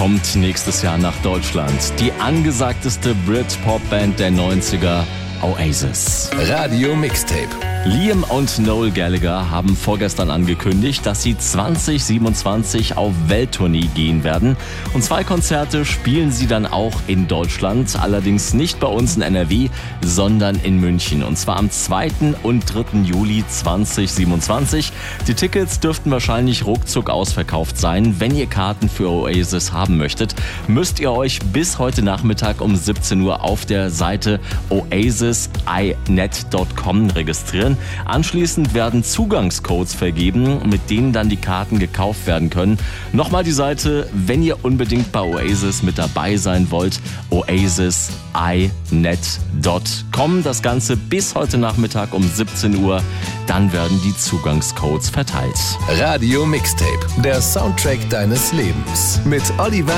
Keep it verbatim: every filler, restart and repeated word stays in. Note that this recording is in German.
kommt nächstes Jahr nach Deutschland. Die angesagteste Brit-Pop-Band der neunziger, Oasis. Radio Mixtape. Liam und Noel Gallagher haben vorgestern angekündigt, dass sie zwanzig siebenundzwanzig auf Welttournee gehen werden. Und zwei Konzerte spielen sie dann auch in Deutschland, allerdings nicht bei uns in N R W, sondern in München. Und zwar am zweiten und dritten Juli zweitausendsiebenundzwanzig. Die Tickets dürften wahrscheinlich ruckzuck ausverkauft sein. Wenn ihr Karten für Oasis haben möchtet, müsst ihr euch bis heute Nachmittag um siebzehn Uhr auf der Seite oasis i net punkt com registrieren. Anschließend werden Zugangscodes vergeben, mit denen dann die Karten gekauft werden können. Nochmal die Seite, wenn ihr unbedingt bei Oasis mit dabei sein wollt, oasis i net punkt com. Das Ganze bis heute Nachmittag um siebzehn Uhr. Dann werden die Zugangscodes verteilt. Radio Mixtape, der Soundtrack deines Lebens. Mit Oliver